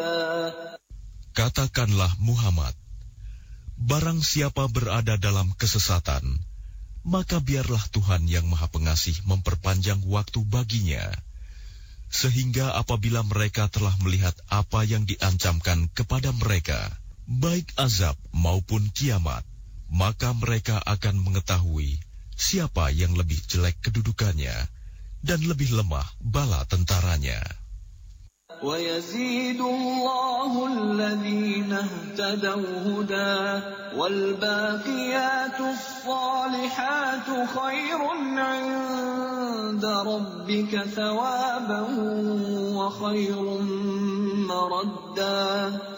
Katakanlah Muhammad, barang siapa berada dalam kesesatan, maka biarlah Tuhan yang Maha Pengasih memperpanjang waktu baginya, sehingga apabila mereka telah melihat apa yang diancamkan kepada mereka, baik azab maupun kiamat, maka mereka akan mengetahui siapa yang lebih jelek kedudukannya dan lebih lemah bala tentaranya. وَيَزِيدُ اللَّهُ الَّذِينَ اهْتَدَوْا هُدًى وَالْبَاقِيَاتُ الصَّالِحَاتُ خَيْرٌ عِندَ رَبِّكَ ثَوَابًا وَخَيْرٌ مَّرَدًّا.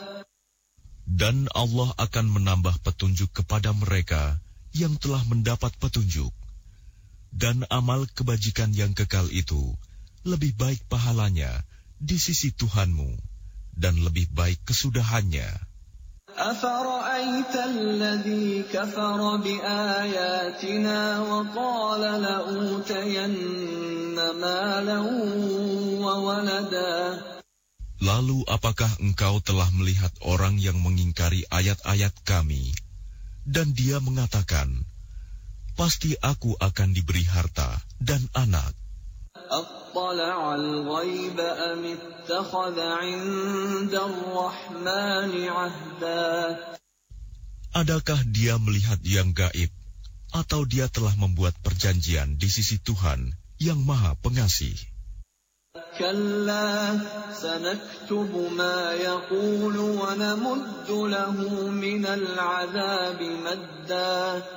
Dan Allah akan menambah petunjuk kepada mereka yang telah mendapat petunjuk, dan amal kebajikan yang kekal itu lebih baik pahalanya di sisi Tuhanmu, dan lebih baik kesudahannya. أَفَرَأَيْتَ الَّذِي كَفَرَ بِآيَاتِنَا وَقَالَ لَأُوتَيَنَّ مَالًا وَوَلَدًا. Lalu apakah engkau telah melihat orang yang mengingkari ayat-ayat kami, dan dia mengatakan, pasti aku akan diberi harta dan anak. أَطَّلَعَ الْغَيْبَ أَمِ اتَّخَذَ عِندَ الرَّحْمَنِ عَهْدًا. Adakah dia melihat yang gaib, atau dia telah membuat perjanjian di sisi Tuhan yang Maha Pengasih? كَلَّا سَنَكْتُبُ مَا يَقُولُ وَنَمُدُّ لَهُ مِنَ الْعَذَابِ مَدًّا.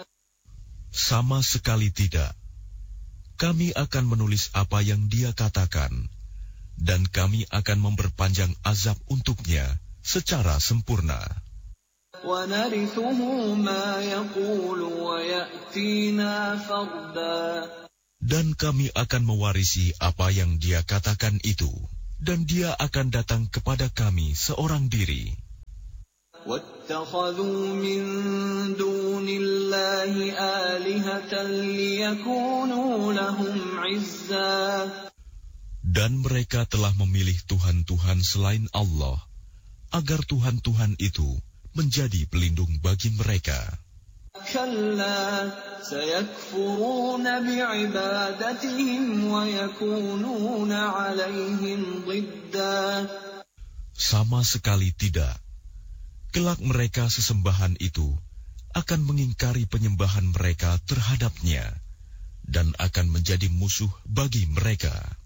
Sama sekali tidak. Kami akan menulis apa yang dia katakan, dan kami akan memperpanjang azab untuknya secara sempurna. وَنَرِثُهُ مَا يَقُولُ وَيَأْتِينَا فَرْدًا. Dan kami akan mewarisi apa yang dia katakan itu, dan dia akan datang kepada kami seorang diri. وَاتَّخَذُوا مِن دُونِ اللَّهِ آلِهَةً لِيَكُونُوا لَهُمْ عِزًّا. Dan mereka telah memilih Tuhan-Tuhan selain Allah, agar Tuhan-Tuhan itu menjadi pelindung bagi mereka. كَلَّا سَيَكْفُرُونَ بِعِبَادَتِهِمْ وَيَكُونُونَ عَلَيْهِمْ ضِدًّا. Sama sekali tidak. Kelak mereka sesembahan itu akan mengingkari penyembahan mereka terhadapnya, dan akan menjadi musuh bagi mereka.